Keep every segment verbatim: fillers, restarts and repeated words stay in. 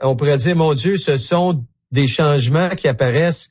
on pourrait dire, mon Dieu, ce sont des changements qui apparaissent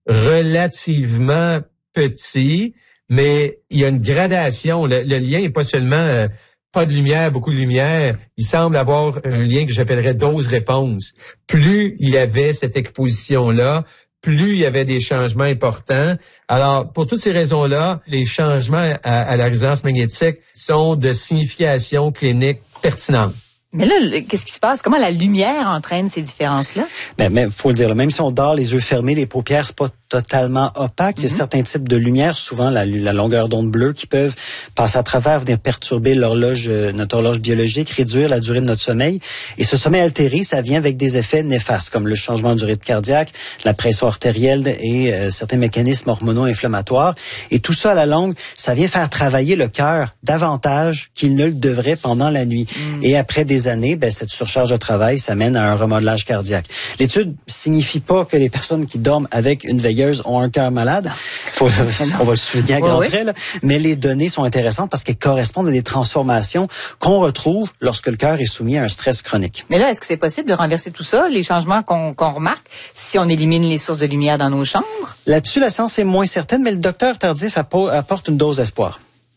relativement petits, mais il y a une gradation. Le, le lien n'est pas seulement euh, pas de lumière, beaucoup de lumière. Il semble avoir un lien que j'appellerais dose-réponse. Plus il y avait cette exposition-là, plus il y avait des changements importants. Alors, pour toutes ces raisons-là, les changements à, à la résonance magnétique sont de signification clinique pertinente. Mais là, qu'est-ce qui se passe? Comment la lumière entraîne ces différences-là? Ben, mais faut le dire, là, même si on dort les yeux fermés, les paupières, c'est pas totalement opaque. Il y a mm-hmm. certains types de lumière, souvent la, la longueur d'onde bleue, qui peuvent passer à travers, venir perturber l'horloge, notre horloge biologique, réduire la durée de notre sommeil. Et ce sommeil altéré, ça vient avec des effets néfastes, comme le changement du rythme cardiaque, la pression artérielle et euh, certains mécanismes hormonaux inflammatoires. Et tout ça, à la longue, ça vient faire travailler le cœur davantage qu'il ne le devrait pendant la nuit. Mm. Et après des années, ben, cette surcharge de travail, ça mène à un remodelage cardiaque. L'étude signifie pas que les personnes qui dorment avec une veilleuse ont un cœur malade. Faut, on va le souligner à grands oui, traits, là. Mais les données sont intéressantes parce qu'elles correspondent à des transformations qu'on retrouve lorsque le cœur est soumis à un stress chronique. Mais là, est-ce que c'est possible de renverser tout ça, les changements qu'on, qu'on remarque, si on élimine les sources de lumière dans nos chambres? Là-dessus, la science est moins certaine, mais le docteur Tardif apporte une dose d'espoir.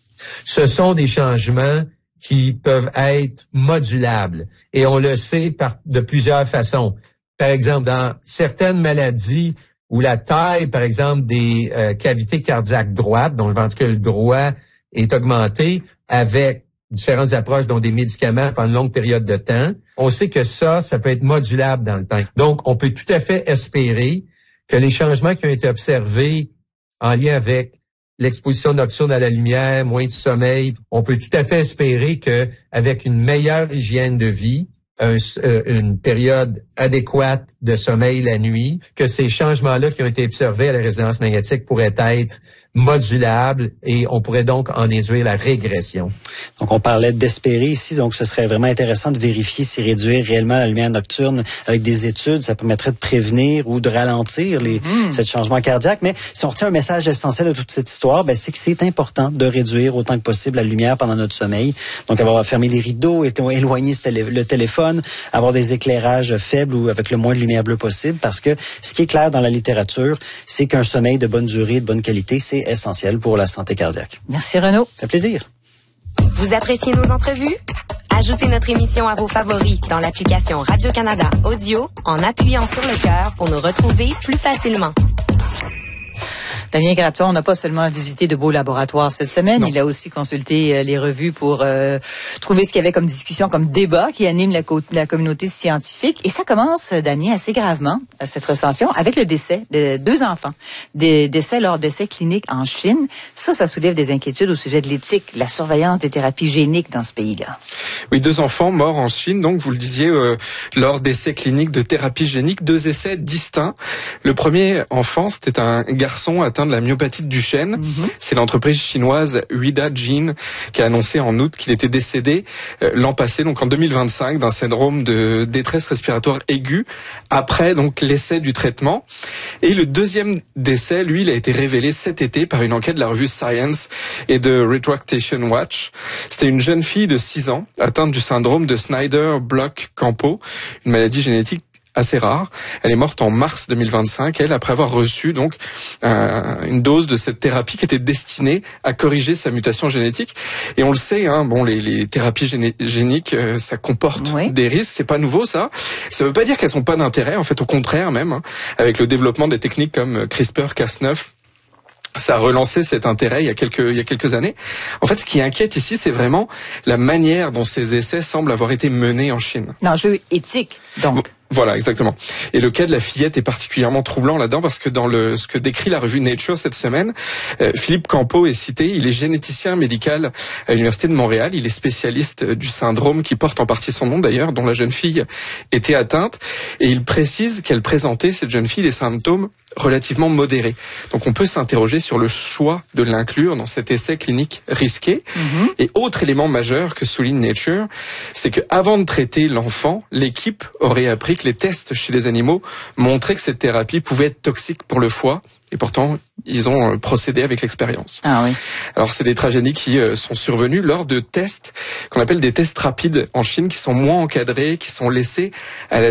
Ce sont des changements qui peuvent être modulables. Et on le sait par, de plusieurs façons. Par exemple, dans certaines maladies où la taille, par exemple, des euh, cavités cardiaques droites, dont le ventricule droit est augmenté avec différentes approches, dont des médicaments pendant une longue période de temps, on sait que ça, ça peut être modulable dans le temps. Donc, on peut tout à fait espérer que les changements qui ont été observés en lien avec l'exposition nocturne à la lumière, moins de sommeil, on peut tout à fait espérer que avec une meilleure hygiène de vie, un, euh, une période adéquate de sommeil la nuit, que ces changements-là qui ont été observés à la résonance magnétique pourraient être modulables et on pourrait donc en induire la régression. Donc, on parlait d'espérer ici, donc ce serait vraiment intéressant de vérifier si réduire réellement la lumière nocturne avec des études, ça permettrait de prévenir ou de ralentir les mmh. ces changements cardiaques. Mais si on retient un message essentiel de toute cette histoire, ben, c'est que c'est important de réduire autant que possible la lumière pendant notre sommeil. Donc, avoir fermé les rideaux, éloigner le téléphone, avoir des éclairages faibles ou avec le moins de lumière bleue possible, parce que ce qui est clair dans la littérature, c'est qu'un sommeil de bonne durée, de bonne qualité, c'est essentiel pour la santé cardiaque. Merci Renaud. Ça fait plaisir. Vous appréciez nos entrevues? Ajoutez notre émission à vos favoris dans l'application Radio-Canada Audio en appuyant sur le cœur pour nous retrouver plus facilement. Damien Grabton n'a pas seulement visité de beaux laboratoires cette semaine, non. il a aussi consulté euh, les revues pour euh, trouver ce qu'il y avait comme discussion, comme débat qui anime la, co- la communauté scientifique. Et ça commence, Damien, assez gravement, cette recension, avec le décès de deux enfants. Des décès lors d'essais cliniques en Chine. Ça, ça soulève des inquiétudes au sujet de l'éthique, la surveillance des thérapies géniques dans ce pays-là. Oui, deux enfants morts en Chine, donc vous le disiez, euh, lors d'essais cliniques de thérapie génique, deux essais distincts. Le premier enfant, c'était un garçon atteint de la myopathie de Duchenne. Mm-hmm. C'est l'entreprise chinoise Huida Gene qui a annoncé en août qu'il était décédé euh, l'an passé, donc en deux mille vingt-cinq, d'un syndrome de détresse respiratoire aiguë après donc l'essai du traitement. Et le deuxième décès, lui, il a été révélé cet été par une enquête de la revue Science et de Retractation Watch. C'était une jeune fille de six ans atteinte du syndrome de Snyder-Block-Campo, une maladie génétique assez rare. Elle est morte en mars deux mille vingt-cinq, elle, après avoir reçu donc euh, une dose de cette thérapie qui était destinée à corriger sa mutation génétique. Et on le sait, hein, bon, les, les thérapies géné- géniques, euh, ça comporte oui. des risques. C'est pas nouveau, ça. Ça veut pas dire qu'elles sont pas d'intérêt. En fait, au contraire, même, hein, avec le développement des techniques comme CRISPR Cas neuf. Ça a relancé cet intérêt il y a quelques il y a quelques années. En fait, ce qui inquiète ici, c'est vraiment la manière dont ces essais semblent avoir été menés en Chine. L'enjeu éthique, donc. Voilà, exactement. Et le cas de la fillette est particulièrement troublant là-dedans parce que dans le ce que décrit la revue Nature cette semaine, euh, Philippe Campo est cité. Il est généticien médical à l'Université de Montréal. Il est spécialiste du syndrome qui porte en partie son nom d'ailleurs, dont la jeune fille était atteinte. Et il précise qu'elle présentait, cette jeune fille, des symptômes relativement modérés. Donc on peut s'interroger sur le choix de l'inclure dans cet essai clinique risqué. Mm-hmm. Et autre élément majeur que souligne Nature, c'est que avant de traiter l'enfant, l'équipe aurait appris que les tests chez les animaux montraient que cette thérapie pouvait être toxique pour le foie. Et pourtant, ils ont procédé avec l'expérience. Ah oui. Alors, c'est des tragédies qui sont survenues lors de tests qu'on appelle des tests rapides en Chine, qui sont moins encadrés, qui sont laissés à la